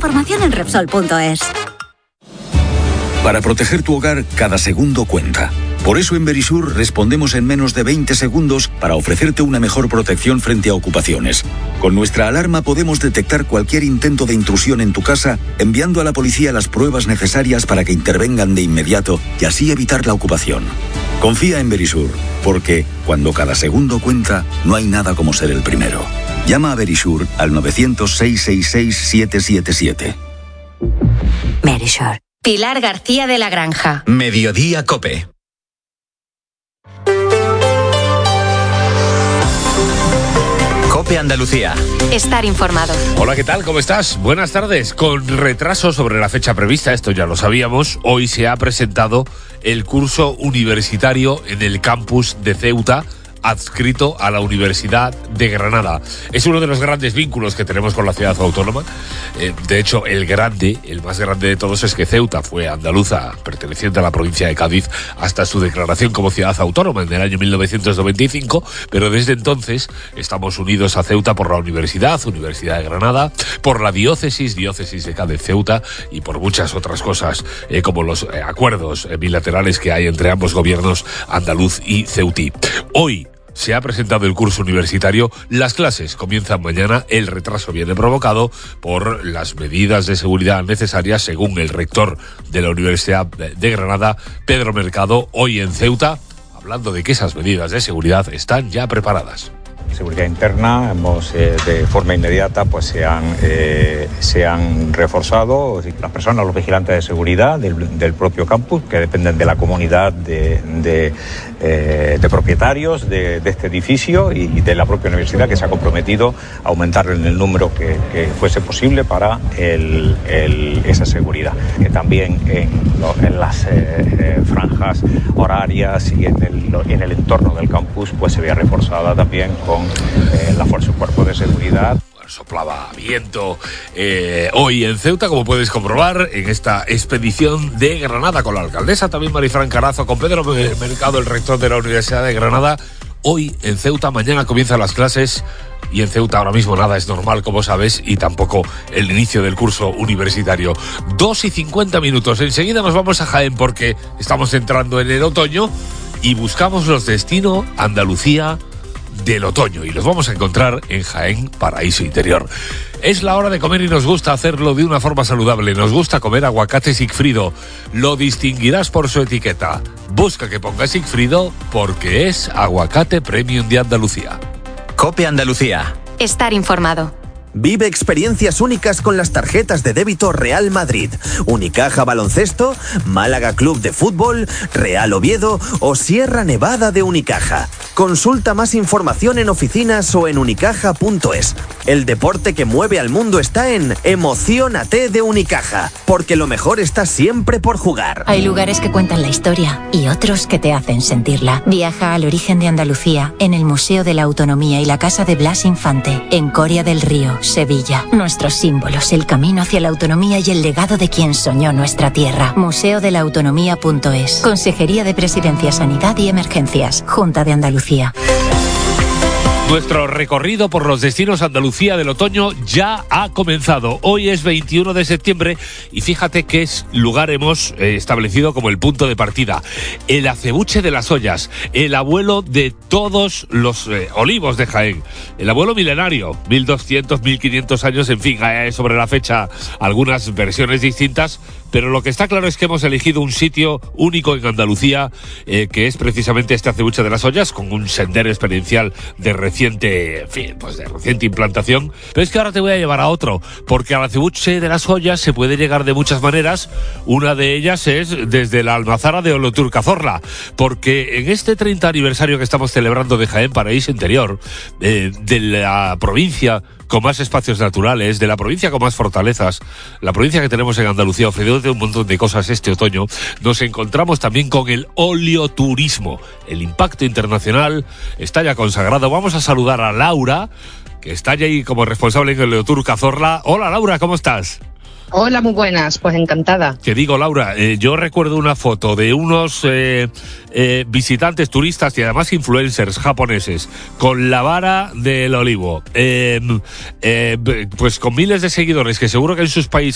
información en Repsol.es. Para proteger tu hogar, cada segundo cuenta. Por eso en Verisur respondemos en menos de 20 segundos para ofrecerte una mejor protección frente a ocupaciones. Con nuestra alarma podemos detectar cualquier intento de intrusión en tu casa, enviando a la policía las pruebas necesarias para que intervengan de inmediato y así evitar la ocupación. Confía en Verisur, porque cuando cada segundo cuenta, no hay nada como ser el primero. Llama a Verisur al 900-666-777. Verisur. Pilar García de la Granja. Mediodía COPE. COPE Andalucía. Estar informado. Hola, ¿qué tal? ¿Cómo estás? Buenas tardes. Con retraso sobre la fecha prevista, esto ya lo sabíamos, hoy se ha presentado el curso universitario en el campus de Ceuta, adscrito a la Universidad de Granada. Es uno de los grandes vínculos que tenemos con la ciudad autónoma. De hecho, el más grande de todos es que Ceuta fue andaluza, perteneciente a la provincia de Cádiz, hasta su declaración como ciudad autónoma en el año 1995, pero desde entonces estamos unidos a Ceuta por la Universidad de Granada, por la diócesis de Cádiz-Ceuta y por muchas otras cosas, como los acuerdos bilaterales que hay entre ambos gobiernos andaluz y ceutí. Hoy se ha presentado el curso universitario, las clases comienzan mañana, el retraso viene provocado por las medidas de seguridad necesarias, según el rector de la Universidad de Granada, Pedro Mercado, hoy en Ceuta, hablando de que esas medidas de seguridad están ya preparadas. Seguridad interna, de forma inmediata se han reforzado las personas, los vigilantes de seguridad del propio campus, que dependen de la comunidad de propietarios de este edificio y de la propia universidad, que se ha comprometido a aumentar en el número que fuese posible para esa seguridad. Que también en las franjas horarias y en el entorno del campus se vea reforzada también con la fuerza del cuerpo de seguridad. Soplaba viento hoy en Ceuta, como puedes comprobar en esta expedición de Granada con la alcaldesa, también Marifran Carazo, con Pedro Mercado, el rector de la Universidad de Granada. Hoy en Ceuta, mañana comienzan las clases y en Ceuta ahora mismo nada es normal, como sabes, y tampoco el inicio del curso universitario. 2:50. Enseguida nos vamos a Jaén porque estamos entrando en el otoño y buscamos los destinos Andalucía del otoño y los vamos a encontrar en Jaén, Paraíso Interior. Es la hora de comer y nos gusta hacerlo de una forma saludable. Nos gusta comer aguacate Sigfrido. Lo distinguirás por su etiqueta. Busca que ponga Sigfrido porque es aguacate premium de Andalucía. COPE Andalucía. Estar informado. Vive experiencias únicas con las tarjetas de débito Real Madrid, Unicaja Baloncesto, Málaga Club de Fútbol, Real Oviedo o Sierra Nevada de Unicaja. Consulta más información en oficinas o en unicaja.es. El deporte que mueve al mundo está en Emociónate de Unicaja, porque lo mejor está siempre por jugar. Hay lugares que cuentan la historia y otros que te hacen sentirla. Viaja al origen de Andalucía en el Museo de la Autonomía y la Casa de Blas Infante, en Coria del Río, Sevilla. Nuestros símbolos, el camino hacia la autonomía y el legado de quien soñó nuestra tierra. museodelaautonomía.es. Consejería de Presidencia, Sanidad y Emergencias. Junta de Andalucía. Nuestro recorrido por los destinos Andalucía del otoño ya ha comenzado. Hoy es 21 de septiembre y fíjate qué lugar hemos establecido como el punto de partida. El acebuche de las Ollas, el abuelo de todos los olivos de Jaén. El abuelo milenario, 1200, 1500 años, en fin, hay sobre la fecha algunas versiones distintas, pero lo que está claro es que hemos elegido un sitio único en Andalucía, que es precisamente este acebuche de las Ollas, con un sendero experiencial de reciente implantación. Pero es que ahora te voy a llevar a otro, porque al acebuche de las Ollas se puede llegar de muchas maneras. Una de ellas es desde la Almazara de Olotur Cazorla, porque en este 30 aniversario que estamos celebrando de Jaén, Paraíso Interior, de la provincia con más espacios naturales, de la provincia con más fortalezas, la provincia que tenemos en Andalucía, ofreciéndote un montón de cosas este otoño, nos encontramos también con el oleoturismo. El impacto internacional está ya consagrado. Vamos a saludar a Laura, que está allí como responsable en el Oleotur Cazorla. Hola Laura, ¿cómo estás? Hola, muy buenas, pues encantada. Te digo, Laura, yo recuerdo una foto de unos visitantes, turistas y además influencers japoneses con la vara del olivo, pues con miles de seguidores que seguro que en sus países